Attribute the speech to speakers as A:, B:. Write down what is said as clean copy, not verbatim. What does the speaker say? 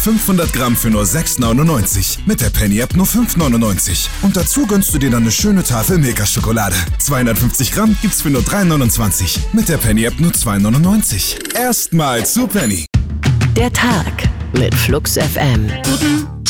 A: 500 Gramm für nur 6,99. Mit der Penny-App nur 5,99. Und dazu gönnst du dir dann eine schöne Tafel Milka-Schokolade. 250 Gramm gibt's für nur 3,29. Mit der Penny-App nur 2,99. Erstmal zu Penny.
B: Der Tag mit Flux FM.